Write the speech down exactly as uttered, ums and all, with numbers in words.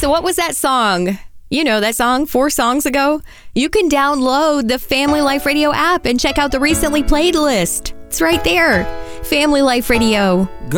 So what was that song? You know that song four songs ago? You can download the Family Life Radio app and check out the recently played list. It's right there. Family Life Radio.